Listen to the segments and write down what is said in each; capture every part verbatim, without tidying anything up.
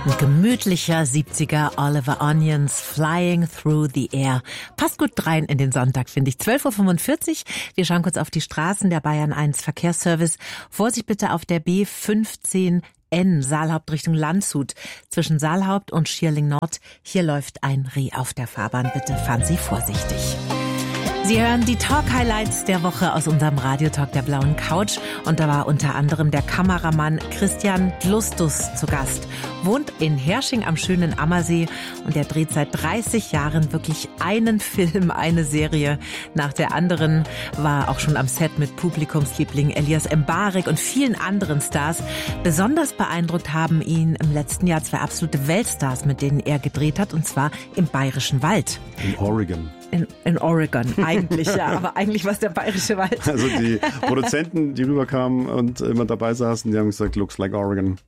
Ein gemütlicher siebziger Oliver Onions, Flying Through the Air. Passt gut rein in den Sonntag, finde ich. zwölf Uhr fünfundvierzig. Wir schauen kurz auf die Straßen. Der Bayern eins Verkehrsservice. Vorsicht bitte auf der B fünfzehn N, Saalhaupt Richtung Landshut. Zwischen Saalhaupt und Schierling Nord. Hier läuft ein Reh auf der Fahrbahn. Bitte fahren Sie vorsichtig. Sie hören die Talk-Highlights der Woche aus unserem Radiotalk der blauen Couch. Und da war unter anderem der Kameramann Christian Dlustus zu Gast. Wohnt in Hersching am schönen Ammersee und er dreht seit dreißig Jahren wirklich einen Film, eine Serie nach der anderen. War auch schon am Set mit Publikumsliebling Elias Mbarek und vielen anderen Stars. Besonders beeindruckt haben ihn im letzten Jahr zwei absolute Weltstars, mit denen er gedreht hat, und zwar im Bayerischen Wald. In Oregon. In, in Oregon, eigentlich, ja. Aber eigentlich war es der Bayerische Wald. Also die Produzenten, die rüberkamen und immer dabei saßen, die haben gesagt, looks like Oregon.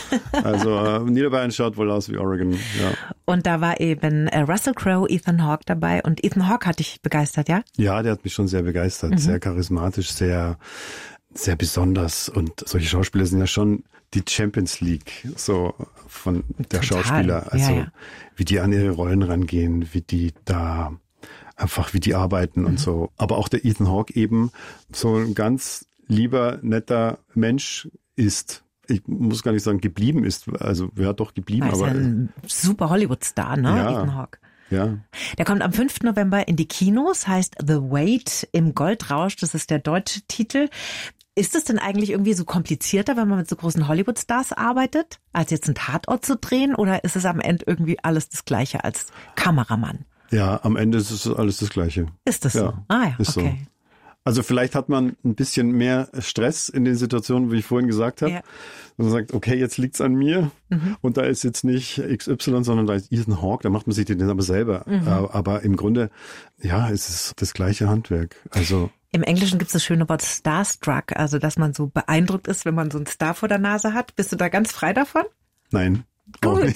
Also äh, Niederbayern schaut wohl aus wie Oregon, ja. Und da war eben äh, Russell Crowe, Ethan Hawke dabei. Und Ethan Hawke hat dich begeistert, ja? Ja, der hat mich schon sehr begeistert. Mhm. Sehr charismatisch, sehr, sehr besonders. Und solche Schauspieler sind ja schon die Champions League so von der Total. Schauspieler. Also ja, ja. Wie die an ihre Rollen rangehen, wie die da einfach wie die arbeiten mhm. und so. Aber auch der Ethan Hawke eben so ein ganz lieber, netter Mensch ist. Ich muss gar nicht sagen, geblieben ist. Also, ja, doch geblieben. Er ist aber ja ein super Hollywood-Star, ne, ja, Ethan Hawke. Ja. Der kommt am fünften November in die Kinos, heißt The Wait im Goldrausch. Das ist der deutsche Titel. Ist es denn eigentlich irgendwie so komplizierter, wenn man mit so großen Hollywood-Stars arbeitet, als jetzt einen Tatort zu drehen? Oder ist es am Ende irgendwie alles das Gleiche als Kameramann? Ja, am Ende ist es alles das Gleiche. Ist das so? Ja, ah ja, ist okay. So. Also vielleicht hat man ein bisschen mehr Stress in den Situationen, wie ich vorhin gesagt habe. Ja. Man sagt, okay, jetzt liegt's an mir mhm. und da ist jetzt nicht X Y, sondern da ist Ethan Hawke, da macht man sich den aber selber. Mhm. Aber im Grunde, ja, es ist das gleiche Handwerk. Also im Englischen gibt es das schöne Wort Starstruck, also dass man so beeindruckt ist, wenn man so einen Star vor der Nase hat. Bist du da ganz frei davon? Nein. Gut.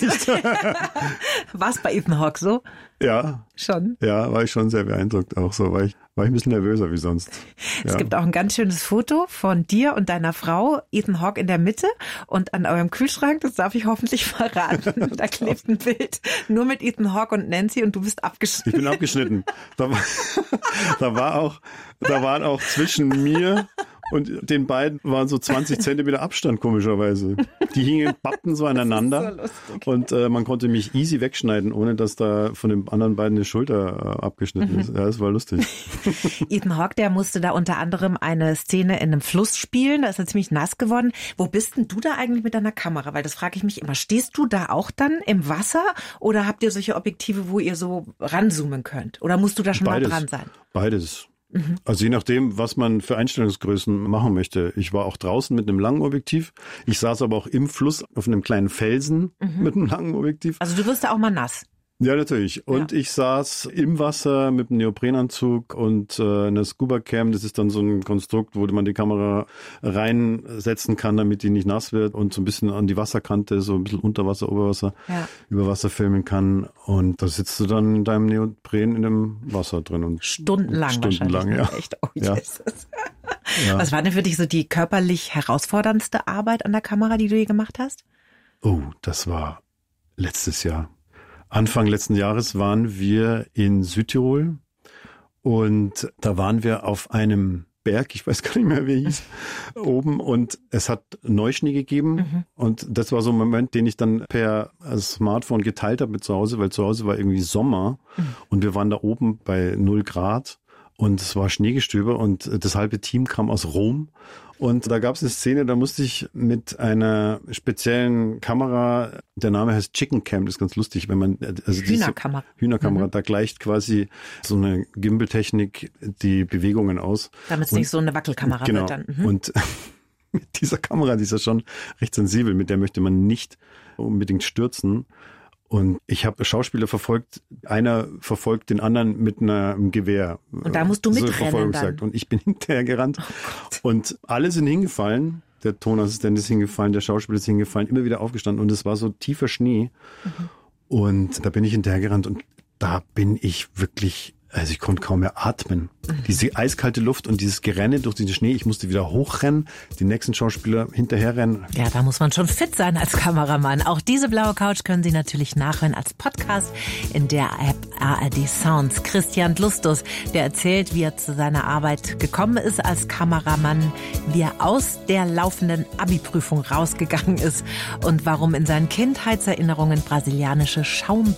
War es bei Ethan Hawke so? Ja. Schon? Ja, war ich schon sehr beeindruckt auch so. War ich, war ich ein bisschen nervöser wie sonst. Es ja. gibt auch ein ganz schönes Foto von dir und deiner Frau, Ethan Hawke in der Mitte und an eurem Kühlschrank, das darf ich hoffentlich verraten. Da klebt ein Bild nur mit Ethan Hawke und Nancy und du bist abgeschnitten. Ich bin abgeschnitten. Da war, da war auch, da waren auch zwischen mir und den beiden waren so zwanzig Zentimeter Abstand, komischerweise. Die hingen, pappten so aneinander. Das ist so lustig. Und äh, man konnte mich easy wegschneiden, ohne dass da von den anderen beiden eine Schulter äh, abgeschnitten mhm. ist. Ja, das war lustig. Ethan Hawke, der musste da unter anderem eine Szene in einem Fluss spielen. Da ist er ziemlich nass geworden. Wo bist denn du da eigentlich mit deiner Kamera? Weil das frage ich mich immer. Stehst du da auch dann im Wasser oder habt ihr solche Objektive, wo ihr so ranzoomen könnt? Oder musst du da schon Beides. mal dran sein? Beides. Also je nachdem, was man für Einstellungsgrößen machen möchte. Ich war auch draußen mit einem langen Objektiv. Ich saß aber auch im Fluss auf einem kleinen Felsen mhm. mit einem langen Objektiv. Also du wirst da auch mal nass? Ja, natürlich. Und ja. ich saß im Wasser mit einem Neoprenanzug und äh, einer Scuba-Cam. Das ist dann so ein Konstrukt, wo man die Kamera reinsetzen kann, damit die nicht nass wird und so ein bisschen an die Wasserkante, so ein bisschen unter Wasser, Oberwasser, ja. über Wasser filmen kann. Und da sitzt du dann in deinem Neopren in dem Wasser drin. Und stundenlang, stundenlang wahrscheinlich. Ja. Echt? Oh, ja. Jesus. Ja. Was war denn für dich so die körperlich herausforderndste Arbeit an der Kamera, die du je gemacht hast? Oh, das war letztes Jahr. Anfang letzten Jahres waren wir in Südtirol und da waren wir auf einem Berg, ich weiß gar nicht mehr, wie er hieß, oben und es hat Neuschnee gegeben mhm. und das war so ein Moment, den ich dann per Smartphone geteilt habe mit zu Hause, weil zu Hause war irgendwie Sommer mhm. und wir waren da oben bei null Grad und es war Schneegestöber und das halbe Team kam aus Rom. Und da gab es eine Szene, da musste ich mit einer speziellen Kamera, der Name heißt Chicken Cam, das ist ganz lustig, wenn man also Hühnerkamera, diese Hühnerkamera, mhm. da gleicht quasi so eine Gimbal-Technik die Bewegungen aus. Damit es nicht so eine Wackelkamera genau, wird dann. Mhm. Und mit dieser Kamera, die ist ja schon recht sensibel, mit der möchte man nicht unbedingt stürzen. Und ich habe Schauspieler verfolgt, einer verfolgt den anderen mit einer, einem Gewehr. Und da musst du so mitrennen dann. Und ich bin hinterher gerannt. Oh und alle sind hingefallen. Der Tonassistent ist hingefallen, der Schauspieler ist hingefallen, immer wieder aufgestanden. Und es war so tiefer Schnee. Mhm. Und da bin ich hinterher gerannt und da bin ich wirklich Also ich konnte kaum mehr atmen. Diese eiskalte Luft und dieses Gerenne durch den Schnee. Ich musste wieder hochrennen, die nächsten Schauspieler hinterherrennen. Ja, da muss man schon fit sein als Kameramann. Auch diese blaue Couch können Sie natürlich nachhören als Podcast in der App A R D Sounds. Christian Lustus, der erzählt, wie er zu seiner Arbeit gekommen ist als Kameramann, wie er aus der laufenden Abi-Prüfung rausgegangen ist und warum in seinen Kindheitserinnerungen brasilianische Schaumbäder